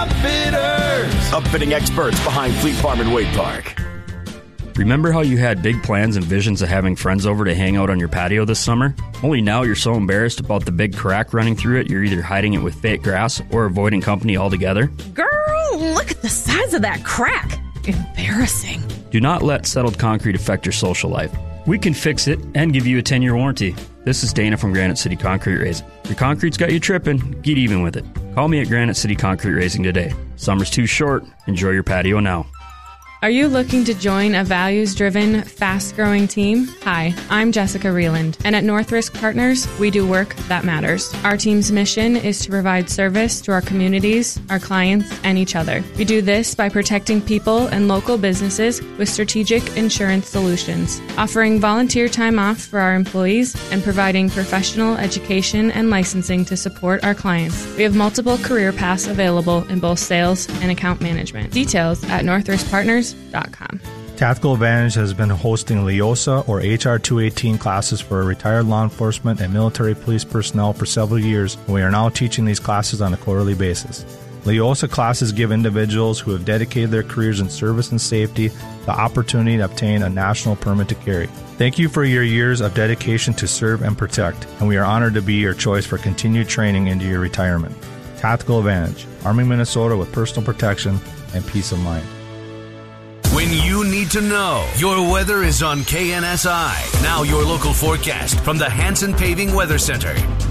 Upfitters. Upfitting experts behind Fleet Farm and Wade Park. Remember how you had big plans and visions of having friends over to hang out on your patio this summer? Only now you're so embarrassed about the big crack running through it, you're either hiding it with fake grass or avoiding company altogether? Girl, look at the size of that crack. Embarrassing. Do not let settled concrete affect your social life. We can fix it and give you a 10-year warranty. This is Dana from Granite City Concrete Raising. Your concrete's got you tripping, get even with it. Call me at Granite City Concrete Raising today. Summer's too short. Enjoy your patio now. Are you looking to join a values-driven, fast-growing team? Hi, I'm Jessica Reeland, and at North Risk Partners, we do work that matters. Our team's mission is to provide service to our communities, our clients, and each other. We do this by protecting people and local businesses with strategic insurance solutions, offering volunteer time off for our employees, and providing professional education and licensing to support our clients. We have multiple career paths available in both sales and account management. Details at northriskpartners.com. Tactical Advantage has been hosting LEOSA or HR 218 classes for retired law enforcement and military police personnel for several years, and we are now teaching these classes on a quarterly basis. LEOSA classes give individuals who have dedicated their careers in service and safety the opportunity to obtain a national permit to carry. Thank you for your years of dedication to serve and protect, and we are honored to be your choice for continued training into your retirement. Tactical Advantage, arming Minnesota with personal protection and peace of mind. When you need to know, your weather is on KNSI. Now your local forecast from the Hanson Paving Weather Center.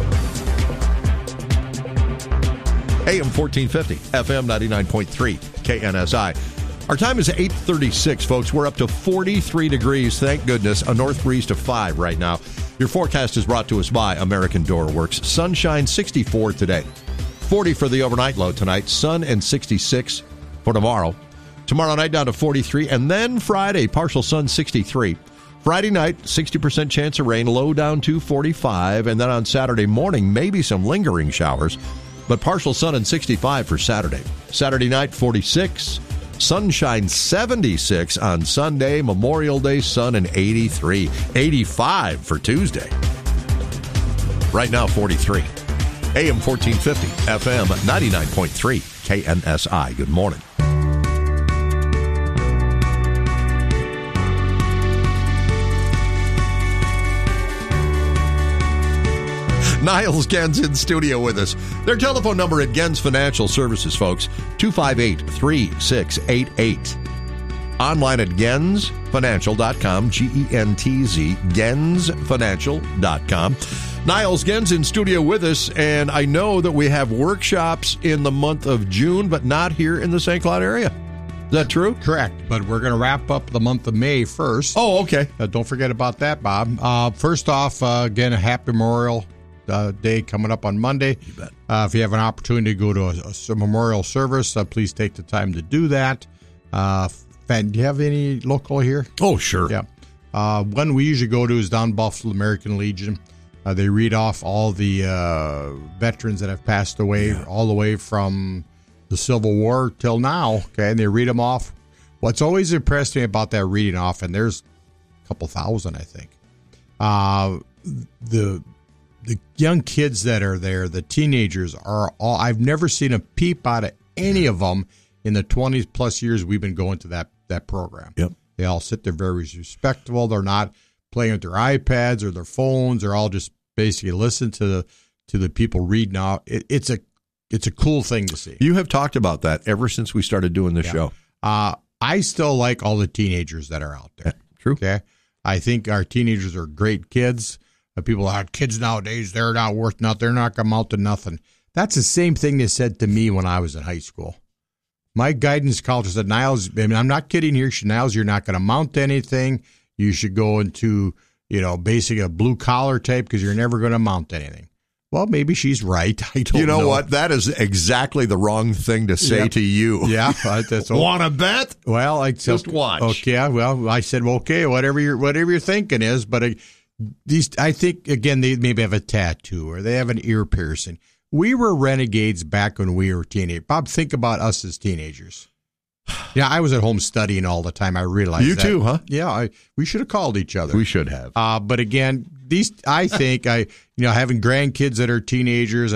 AM 1450, FM 99.3, KNSI. Our time is 8:36, folks. We're up to 43 degrees, thank goodness. A north breeze to 5 right now. Your forecast is brought to us by American Door Works. Sunshine 64 today. 40 for the overnight low tonight. Sun and 66 for tomorrow. Tomorrow night down to 43, and then Friday, partial sun 63. Friday night, 60% chance of rain, low down to 45, and then on Saturday morning, maybe some lingering showers, but partial sun and 65 for Saturday. Saturday night, 46, sunshine 76 on Sunday, Memorial Day, sun and 83, 85 for Tuesday. Right now, 43. AM 1450, FM 99.3, KNSI. Good morning. Niles Gens in studio with us. Their telephone number at Gens Financial Services, folks, 258-3688. Online at gensfinancial.com, G-E-N-T-Z, gensfinancial.com. Niles Gens in studio with us, and I know that we have workshops in the month of June, but not here in the St. Cloud area. Is that true? Correct, but we're going to wrap up the month of May first. Oh, okay. Don't forget about that, Bob. First off, again, a happy Memorial Day coming up on Monday. You bet. If you have an opportunity to go to a memorial service, please take the time to do that. Do you have any local here? Oh, sure. Yeah. One we usually go to is down Buffalo, American Legion. They read off all the veterans that have passed away, all the way from the Civil War till now. Okay, and they read them off. What's always impressed me about that reading off, and there's a couple thousand, I think. The young kids that are there, the teenagers, are all. I've never seen a peep out of any of them in the 20 plus years we've been going to that program. Yep. They all sit there very respectful. They're not playing with their iPads or their phones. They're all just basically listen to the people read now. It's a cool thing to see. You have talked about that ever since we started doing this show. I still like all the teenagers that are out there. Yeah, true. Okay. I think our teenagers are great kids. People are kids nowadays, they're not worth nothing. They're not going to amount to nothing. That's the same thing they said to me when I was in high school. My guidance counselor said, Niles, I mean, I'm not kidding here. Niles, you're not going to amount to anything. You should go into, basically a blue collar type because you're never going to amount to anything. Well, maybe she's right. I don't know. You know what? That is exactly the wrong thing to say to you. Yeah. Want to bet? Well, just watch. Okay. Well, I said, well, okay, whatever you're thinking is, but these, I think, again, they maybe have a tattoo or they have an ear piercing. We were renegades back when we were teenagers. Bob, think about us as teenagers. Yeah, I was at home studying all the time. I realized you that. too, huh? Yeah, we should have called each other. We should have. But again, I think having grandkids that are teenagers.